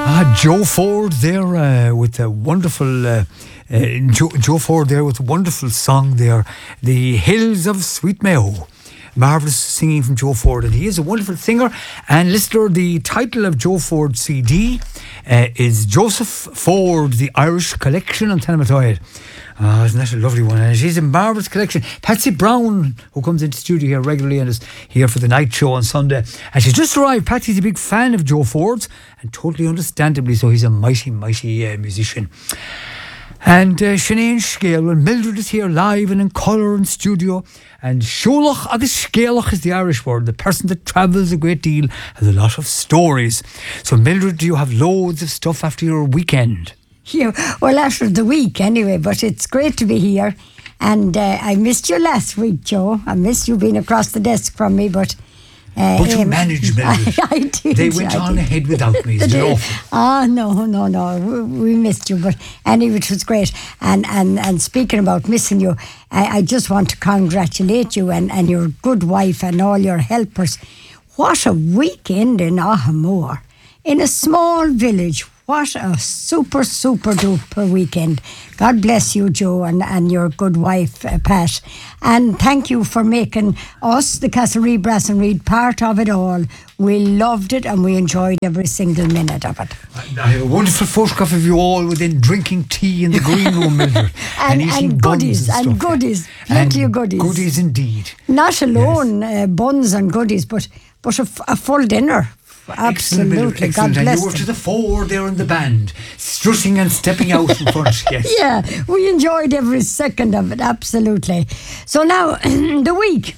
Joe Ford there with a wonderful Joe Ford there with a wonderful song there, The Hills of Sweet Mayo. Marvellous singing from Joe Ford, and he is a wonderful singer and listener. The title of Joe Ford's CD is Joseph Ford, The Irish Collection on Tanamatoid. Isn't that a lovely one? And she's a marvellous collection. Patsy Brown, who comes into studio here regularly and is here for the night show on Sunday, and she's just arrived. Patsy's a big fan of Joe Ford's, and totally understandably so. He's a mighty musician. And Sinead Scale, and Mildred is here live and in colour in studio. And Sholach agus Scalach is the Irish word. The person that travels a great deal has a lot of stories. So Mildred, do you have loads of stuff after your weekend? Yeah, well, after the week anyway, but it's great to be here. And I missed you last week, Joe. I missed you being across the desk from me, but you managed, Mildred. I did. They went on ahead without me. Is it awful? No. We missed you, but anyway, it was great. And speaking about missing you, I just want to congratulate you and your good wife and all your helpers. What a weekend in Ahamore, in a small village. What a super duper weekend. God bless you, Joe, and your good wife, Pat. And thank you for making us, the Castlereagh Brass and Reed, part of it all. We loved it and we enjoyed every single minute of it. I have a wonderful photograph of you all within drinking tea in the green room, Mildred. and eating goodies and goodies. Plenty of goodies. Goodies indeed. Not alone buns and goodies, but a full dinner. Absolutely. Excellent. God bless and you were to the fore there in the band, strutting and stepping out in front. Yes. Yeah, we enjoyed every second of it. Absolutely. So now the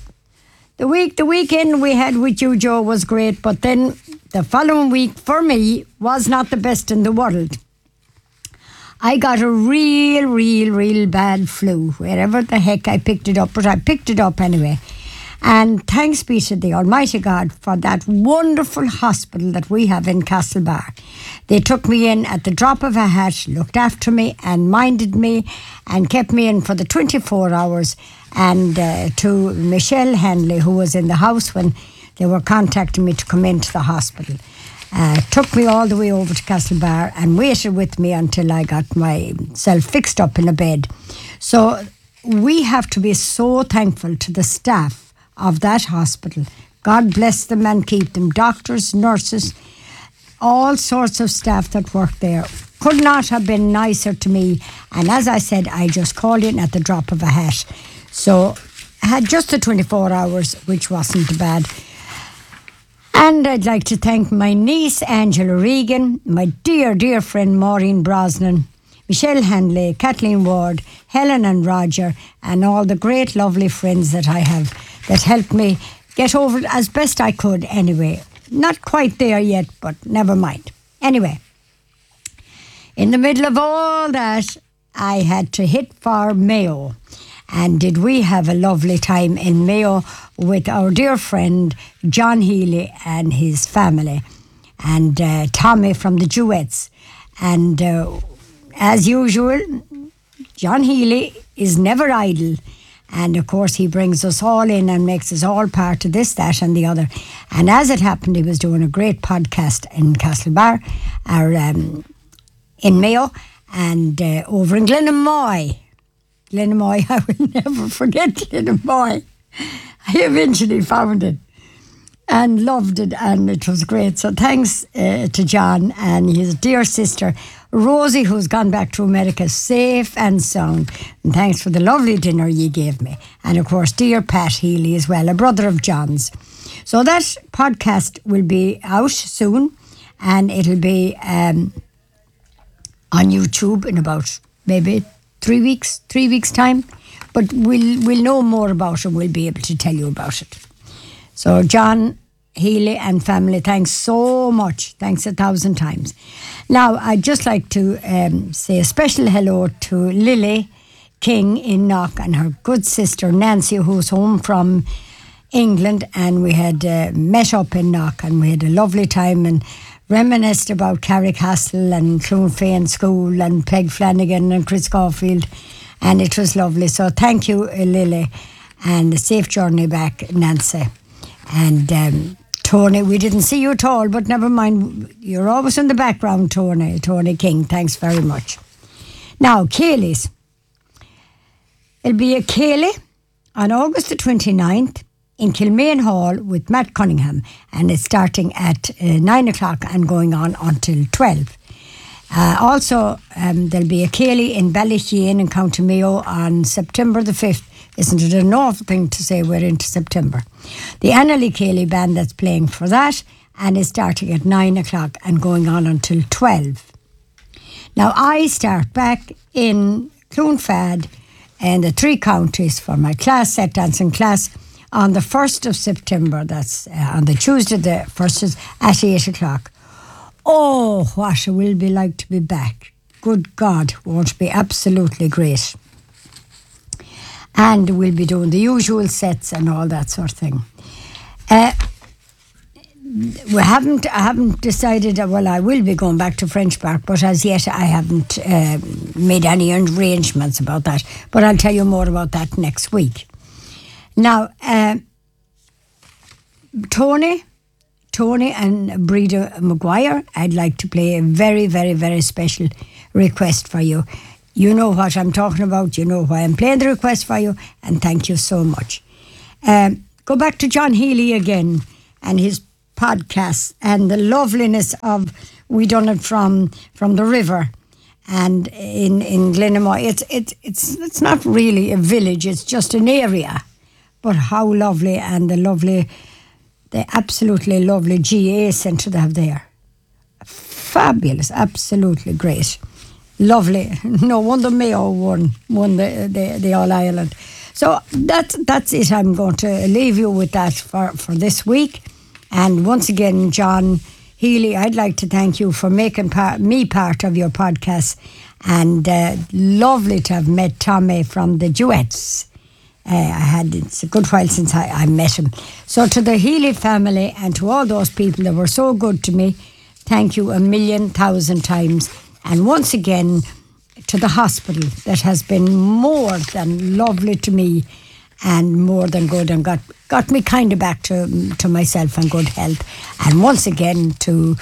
weekend we had with you, Joe, was great. But then the following week for me was not the best in the world. I got a real bad flu wherever the heck I picked it up, but I picked it up anyway. And thanks be to the Almighty God for that wonderful hospital that we have in Castlebar. They took me in at the drop of a hat, looked after me and minded me and kept me in for the 24 hours. And to Michelle Hanley, who was in the house when they were contacting me to come into the hospital, took me all the way over to Castlebar and waited with me until I got myself fixed up in a bed. So we have to be so thankful to the staff of that hospital. God bless them and keep them. Doctors, nurses, all sorts of staff that work there could not have been nicer to me. And as I said, I just called in at the drop of a hat. So I had just the 24 hours, which wasn't bad. And I'd like to thank my niece, Angela Regan, my dear friend, Maureen Brosnan, Michelle Hanley, Kathleen Ward, Helen and Roger, and all the great, lovely friends that I have that helped me get over it as best I could anyway. Not quite there yet, but never mind. Anyway, in the middle of all that, I had to hit for Mayo. And did we have a lovely time in Mayo with our dear friend John Healy and his family, and Tommy from the Duets. And as usual, John Healy is never idle. And of course, he brings us all in and makes us all part of this, that, and the other. And as it happened, he was doing a great podcast in Castlebar, or in Mayo, and over in Glenamoy. Glenamoy, I will never forget Glenamoy. I eventually found it and loved it, and it was great. So thanks to John and his dear sister Rosie, who's gone back to America safe and sound. And thanks for the lovely dinner you gave me. And of course, dear Pat Healy as well, a brother of John's. So that podcast will be out soon, and it'll be on YouTube in about maybe 3 weeks time. But we'll know more about it. We'll be able to tell you about it. So John Healy and family, thanks so much. Thanks 1,000 times. Now, I'd just like to say a special hello to Lily King in Knock and her good sister Nancy, who's home from England. And we had met up in Knock and we had a lovely time and reminisced about Carrickcastle and Clonfane School and Peg Flanagan and Chris Caulfield. And it was lovely. So thank you, Lily, and a safe journey back, Nancy. And Tony, we didn't see you at all, but never mind. You're always in the background, Tony King. Thanks very much. Now, Céilís. It'll be a Céilí on August the 29th in Kilmaine Hall with Matt Cunningham, and it's starting at 9 o'clock and going on until 12. Also, there'll be a Céilí in Ballyshean in County Mayo on September the 5th. Isn't it an awful thing to say we're into September? The Annally Céilí band that's playing for that, and is starting at 9 o'clock and going on until 12. Now, I start back in Clonfad and the 3 counties for my class, set dancing class, on the 1st of September. That's on the Tuesday, the 1st is at 8 o'clock. Oh, what it will be like to be back. Good God, won't it be absolutely great. And we'll be doing the usual sets and all that sort of thing. I haven't decided, well, I will be going back to French Park, but as yet I haven't made any arrangements about that. But I'll tell you more about that next week. Now, Tony and Breda Maguire, I'd like to play a very, very, very special request for you. You know what I'm talking about. You know why I'm playing the request for you, and thank you so much. Go back to John Healy again and his podcast and the loveliness of We Done It from the river and in Glenamore. It's not really a village, it's just an area. But how lovely, and the absolutely lovely GA centre they have there. Fabulous, absolutely great. Lovely. No wonder Mayo won the All Ireland. So that's it. I'm going to leave you with that for this week. And once again, John Healy, I'd like to thank you for making me part of your podcast. And lovely to have met Tommy from the Duets. It's a good while since I met him. So to the Healy family and to all those people that were so good to me, thank you 1,000,000 times. And once again, to the hospital that has been more than lovely to me and more than good, and got me kind of back to myself and good health. And once again to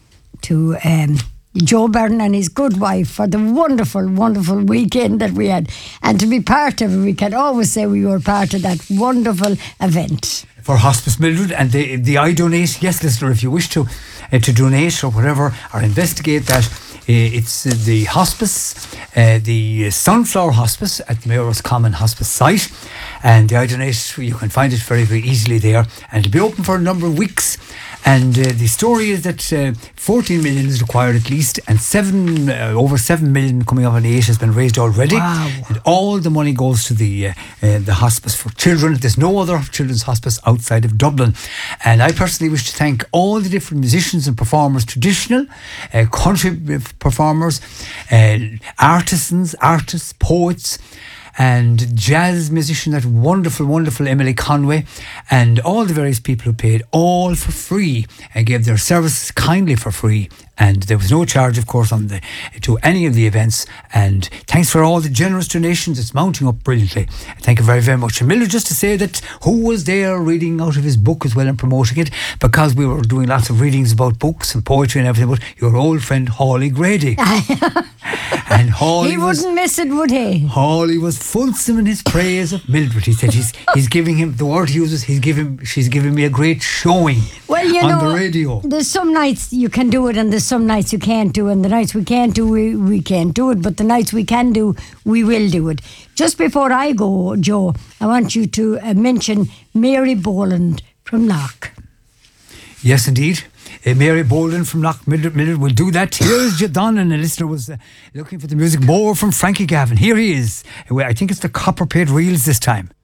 Joe Byrne and his good wife for the wonderful, wonderful weekend that we had. And to be part of it, we can always say we were part of that wonderful event. For Hospice Mildred and the I Donate, yes, listener, if you wish to donate or whatever, or investigate that, it's the hospice, the Sunflower Hospice at Mayor's Common Hospice site, and the I Donate, you can find it very, very easily there, and it'll be open for a number of weeks. And the story is that 14 million is required at least, and over 7 million coming up on 8 has been raised already. Wow. And all the money goes to the hospice for children. There's no other children's hospice outside of Dublin. And I personally wish to thank all the different musicians and performers, traditional, country performers, artists, poets, and jazz musician, that wonderful, wonderful Emily Conway, and all the various people who paid all for free and gave their services kindly for free. And there was no charge, of course, to any of the events. And thanks for all the generous donations. It's mounting up brilliantly. Thank you very, very much. And Miller, just to say that who was there reading out of his book as well and promoting it, because we were doing lots of readings about books and poetry and everything, but your old friend Hawley Grady. And Hawley he wouldn't miss it, would he? Hawley was fulsome in his praise of Mildred. He said he's giving him, the word he uses, she's giving me a great showing on the radio. There's some nights you can do it and there's some nights you can't do, and the nights we can't do, we can't do it, but the nights we can do, we will do it. Just before I go, Joe, I want you to mention Mary Boland from Knock. Yes, indeed. Mary Boland from Knock Mildred will do that. Here's Jadon, and the listener was looking for the music more from Frankie Gavin. Here he is. I think it's the Copper Plate Reels this time.